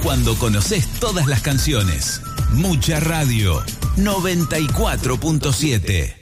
cuando conoces todas las canciones. Mucha Radio 94.7.